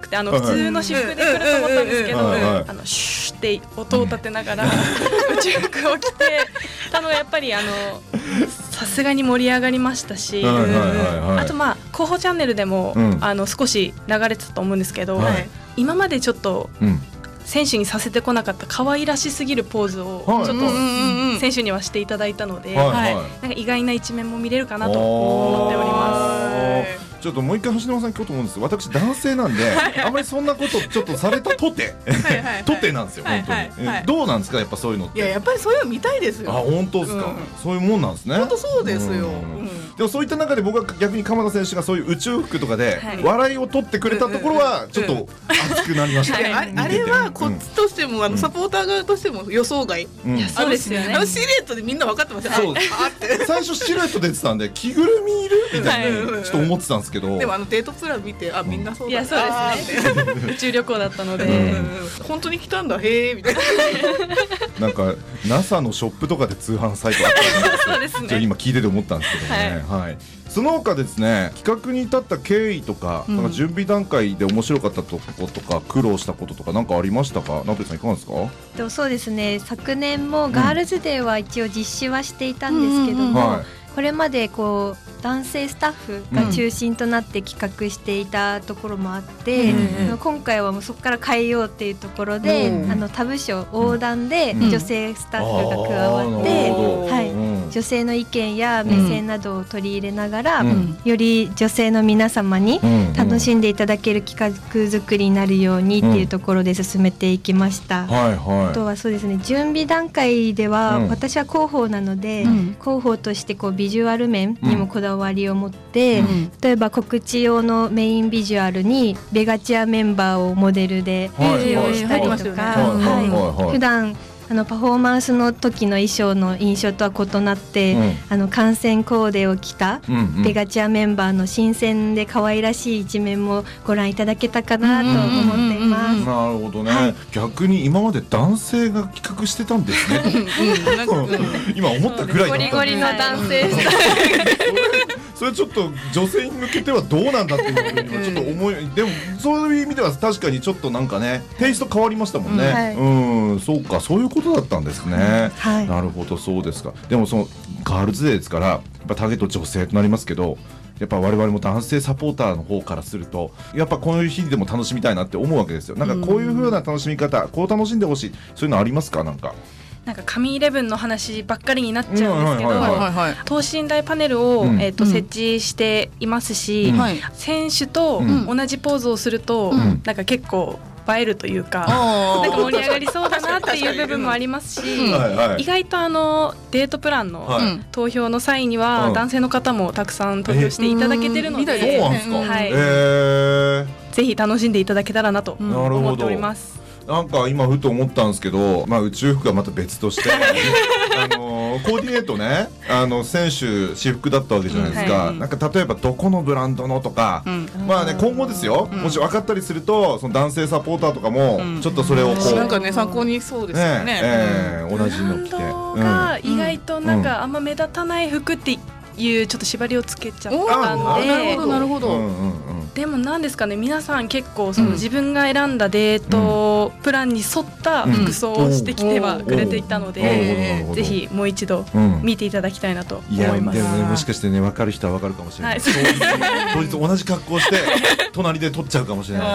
て普通の私服で来ると思ったんですけど、シューって音を立てながら宇宙服を着てたのがやっぱりさすがに盛り上がりましたし、あと候補チャンネルでも、少し流れてたと思うんですけど、今までちょっと、選手にさせてこなかった可愛らしすぎるポーズをちょっと選手にはしていただいたので、なんか意外な一面も見れるかなと思っております。 ちょっともう一回橋沼さん聞こうと思うんです。私男性なんであんまりそんなことちょっとされたとてとてなんですよ本当に。どうなんですかやっぱそういうのって。 いややっぱりそういうの見たいですよ。 あ本当ですか。そういうもんなんですね。 本当そうですよ。 でもそういった中で僕は逆に鎌田選手がそういう宇宙服とかで笑いを取ってくれたところはちょっと熱くなりました。 あれはこっちとしてもサポーター側としても予想外。 そうですよね。 シルエットでみんな分かってました。 最初シルエット出てたんで着ぐるみいるみたいなちょっと思ってたんですけど。 でもデートプラン見てみんなそうだ。 いやそうですね。宇宙旅行だったので本当に来たんだへえみたいな。 なんか NASA のショップとかで通販サイトあったんですけど今聞いてて思ったんですけどね。その他ですね企画に至った経緯とか、なんか準備段階で面白かったとことか苦労したこととか何かありましたか。ナペさんいかがですか。 でもそうですね昨年もガールズデーは一応実施はしていたんですけども、これまでこう男性スタッフが中心となって企画していたところもあって、今回はもうそこから変えようっていうところで、他部署横断で女性スタッフが加わって、女性の意見や目線などを取り入れながら、より女性の皆様に楽しんでいただける企画作りになるようにっていうところで進めていきました。あとはそうですね準備段階では、私は広報なので、広報としてこうビジュアル面にもこだわりを持って、例えば告知用のメインビジュアルにベガチアメンバーをモデルで起用したりとか、普段パフォーマンスの時の衣装の印象とは異なって、観戦コーデを着たベガチアメンバーの新鮮で可愛らしい一面もご覧いただけたかなと思っています。 なるほどね、逆に今まで男性が企画してたんですね今思ったぐらいだったんでゴリゴリの男性それちょっと女性に向けてはどうなんだっていうのをちょっと思い、でもそういう意味では確かにちょっとなんかねテイスト変わりましたもんね。そうかそういうことだったんですね。なるほどそうですか。でもそのガールズデーですからやっぱターゲット女性となりますけど、やっぱ我々も男性サポーターの方からするとやっぱこういう日でも楽しみたいなって思うわけですよ。なんかこういう風な楽しみ方、こう楽しんでほしい、そういうのありますか。 なんか神イレブンの話ばっかりになっちゃうんですけど、等身大パネルを、設置していますし、選手と同じポーズをすると、なんか結構映えるというか、なんか盛り上がりそうだなっていう部分もありますし、意外とデートプランの投票の際には男性の方もたくさん投票していただけてるので、ぜひ楽しんでいただけたらなと思っております。 なんか今ふと思ったんですけど、宇宙服はまた別としてコーディネートね選手私服だったわけじゃないですか。なんか例えばどこのブランドのとか、今後ですよ、もし分かったりするとその男性サポーターとかもちょっとそれをなんかね参考にそうですよね。 同じの着てが意外となんかあんま目立たない服っていうちょっと縛りをつけちゃったんで、 なるほど。 でもなんですかね、皆さん結構その自分が選んだデートプランに沿った服装をしてきてはくれていたので、ぜひもう一度見ていただききたいなと思います。 でもね、もしかしてね分かる人は分かるかもしれない。当日同じ格好して隣で撮っちゃうかもしれない。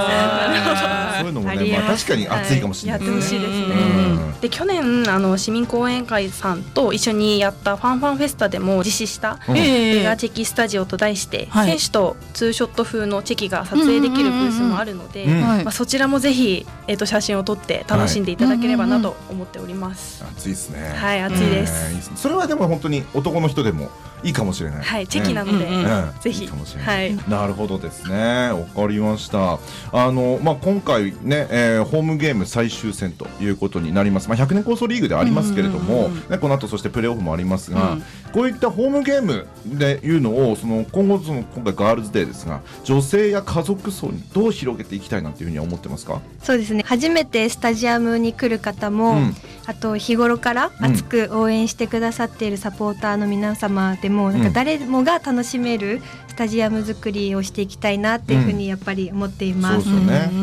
そういうのもね、確かに熱いかもしれない。 やってほしいですね。で去年市民講演会さんと一緒にやったファンファンフェスタでも実施したベガチェキスタジオと題して選手とツーショット風のチェキが撮影できるブースもあるので、そちらもぜひ写真を撮って楽しんでいただければなと思っております。 熱いですね。 はい、熱いです。 それはでも本当に男の人でもいいかもしれない。 はい、チェキなのでぜひ。 なるほどですね。わかりました。今回ね、ホームゲーム最終戦ということになります。100年構想リーグでありますけれども、この後そしてプレーオフもありますが、こういったホームゲームでいうのを今回ガールズデーですが、女性や家族層にどう広げていきたいなというふうには思ってますか？ そうですね。初めてスタジアムに来る方も、あと日頃から熱く応援してくださっているサポーターの皆様でも、なんか誰もが楽しめるスタジアム作りをしていきたいなっていうふうにやっぱり思っています。 そうですよね。